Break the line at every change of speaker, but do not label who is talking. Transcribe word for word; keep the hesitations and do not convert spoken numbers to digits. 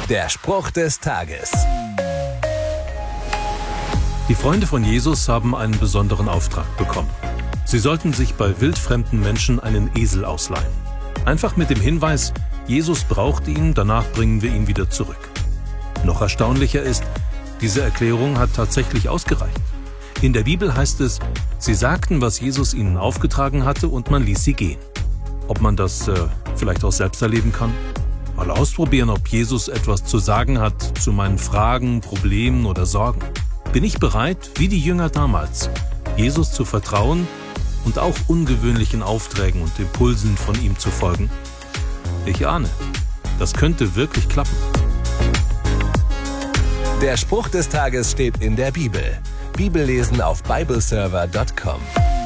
Der Spruch des Tages.
Die Freunde von Jesus haben einen besonderen Auftrag bekommen. Sie sollten sich bei wildfremden Menschen einen Esel ausleihen. Einfach mit dem Hinweis, Jesus braucht ihn, danach bringen wir ihn wieder zurück. Noch erstaunlicher ist, diese Erklärung hat tatsächlich ausgereicht. In der Bibel heißt es, sie sagten, was Jesus ihnen aufgetragen hatte, und man ließ sie gehen. Ob man das äh, vielleicht auch selbst erleben kann? Mal ausprobieren, ob Jesus etwas zu sagen hat zu meinen Fragen, Problemen oder Sorgen. Bin ich bereit, wie die Jünger damals, Jesus zu vertrauen und auch ungewöhnlichen Aufträgen und Impulsen von ihm zu folgen? Ich ahne, das könnte wirklich klappen.
Der Spruch des Tages steht in der Bibel. Bibellesen auf bibleserver punkt com.